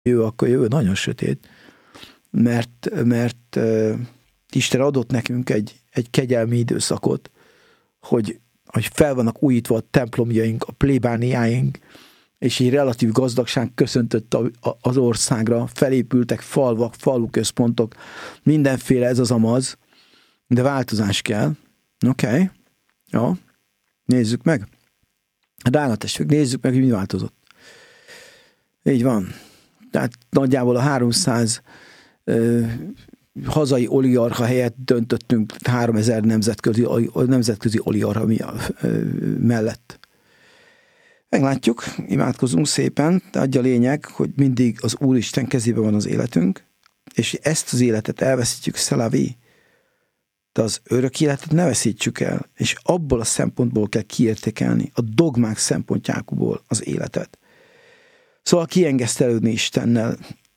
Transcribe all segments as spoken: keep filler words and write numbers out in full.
jövő, akkor jövő nagyon sötét, mert, mert uh, Isten adott nekünk egy, egy kegyelmi időszakot, hogy, hogy fel vannak újítva a templomjaink, a plébániáink, és egy relatív gazdagság köszöntött a, a, az országra, felépültek falvak, faluközpontok, mindenféle ez az amaz, de változás kell. Oké, okay. Jó, nézzük meg. Drága testvérek, nézzük meg, hogy mi változott. Így van. Tehát nagyjából a háromszáz ö, hazai oligarcha helyett döntöttünk háromezer nemzetközi, nemzetközi oligarcha mellett. Meglátjuk, imádkozunk szépen, de adja a lényeg, hogy mindig az Úristen kezében van az életünk, és ezt az életet elveszítjük, szelavi, de az örök életet ne veszítsük el, és abból a szempontból kell kiértékelni, a dogmák szempontjából az életet. Szóval kiengesztelődni Istennel,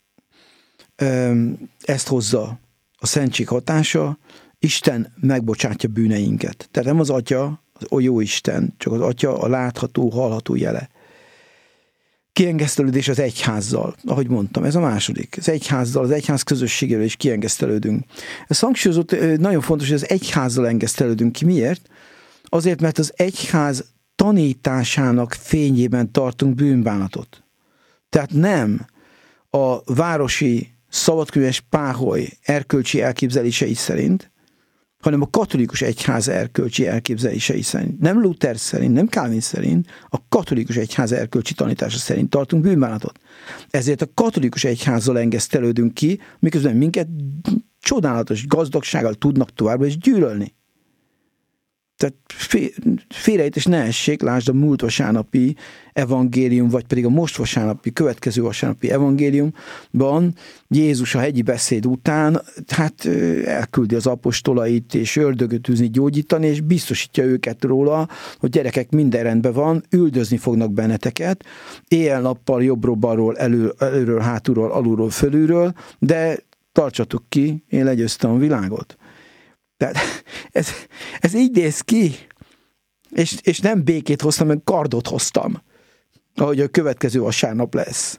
ezt hozza a szentség hatása, Isten megbocsátja bűneinket. Tehát nem az Atya, az jó Isten, csak az Atya a látható, hallható jele. Kiengesztelődés az egyházzal, ahogy mondtam, ez a második. Az egyházzal, az egyház közösségével is kiengesztelődünk. Ez hangsúlyozott, nagyon fontos, hogy az egyházzal engesztelődünk ki. Miért? Azért, mert az egyház tanításának fényében tartunk bűnbánatot. Tehát nem a városi szabadkönyves páholy erkölcsi elképzelései szerint, hanem a katolikus egyház erkölcsi elképzelései szerint. Nem Luther szerint, nem Calvin szerint, a katolikus egyház erkölcsi tanítása szerint tartunk bűnbánatot. Ezért a katolikus egyházzal engesztelődünk ki, miközben minket csodálatos gazdagsággal tudnak továbbra is gyűlölni. Tehát félreértés ne essék, lásd a múlt vasárnapi evangélium, vagy pedig a most vasárnapi, következő vasárnapi evangéliumban Jézus a hegyi beszéd után hát elküldi az apostolait, és ördögöt űzni, gyógyítani, és biztosítja őket róla, hogy gyerekek, minden rendben van, üldözni fognak benneteket, éjjel-nappal jobbról-balról, elő, előről, hátulról, alulról, fölülről, de tartsatok ki, én legyőztem a világot. Tehát ez, ez így néz ki, és, és nem békét hoztam, hanem kardot hoztam, ahogy a következő vasárnap lesz.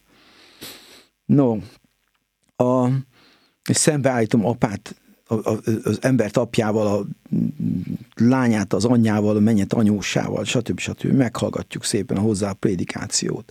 No, a, és szembeállítom apát, a, a, az embert apjával, a lányát az anyjával, a mennyet anyósával, stb. stb. Meghallgatjuk szépen a hozzá a prédikációt.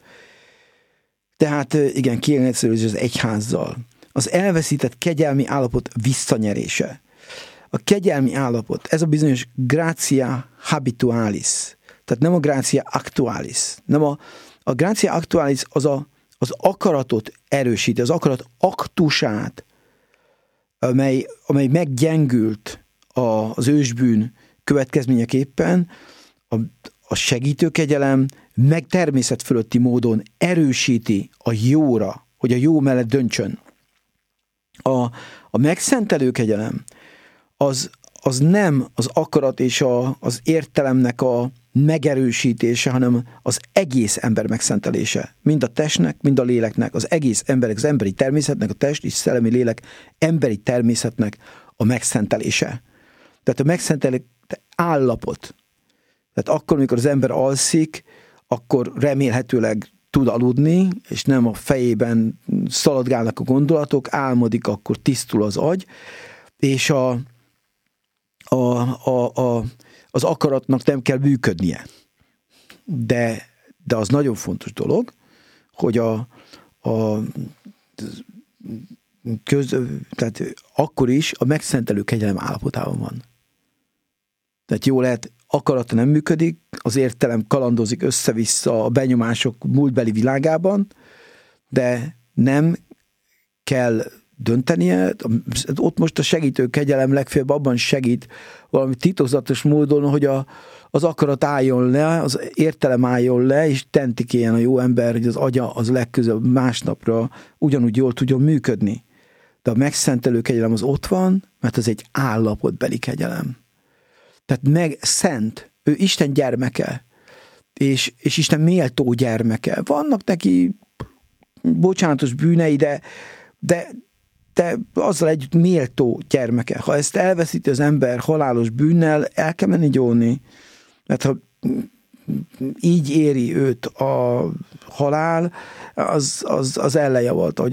Tehát igen, kiengesztelődés az egyházzal. Az elveszített kegyelmi állapot visszanyerése. A kegyelmi állapot, ez a bizonyos gratia habitualis, tehát nem a gratia actualis, nem a, a gratia actualis az, a, az akaratot erősíti, az akarat aktusát, amely, amely meggyengült a, az ősbűn következményeképpen, a, a segítő kegyelem meg természet fölötti módon erősíti a jóra, hogy a jó mellett döntsön. A, a megszentelő kegyelem Az, az nem az akarat és a, az értelemnek a megerősítése, hanem az egész ember megszentelése. Mind a testnek, mind a léleknek, az egész emberek, az emberi természetnek, a test és szellemi lélek emberi természetnek a megszentelése. Tehát a megszentelő állapot. Tehát akkor, amikor az ember alszik, akkor remélhetőleg tud aludni, és nem a fejében szaladgálnak a gondolatok, álmodik, akkor tisztul az agy, és a A, a, a, az akaratnak nem kell működnie. De, de az nagyon fontos dolog, hogy a, a köz, tehát akkor is a megszentelő kegyelem állapotában van. Tehát jó lehet, akarata nem működik, az értelem kalandozik össze-vissza a benyomások múltbeli világában, de nem kell döntenie, ott most a segítő kegyelem legfeljebb abban segít valami titokzatos módon, hogy a, az akarat álljon le, az értelem álljon le, és tentikéljen a jó ember, hogy az agya az legközelebb másnapra ugyanúgy jól tudjon működni. De a megszentelő kegyelem az ott van, mert az egy állapotbeli kegyelem. Tehát meg szent, ő Isten gyermeke, és, és Isten méltó gyermeke. Vannak neki bocsánatos bűnei, de, de de azzal együtt méltó gyermeke. Ha ezt elveszíti az ember halálos bűnnel, el kell menni gyónni. Mert ha így éri őt a halál, az, az, az ellenjavalta, hogy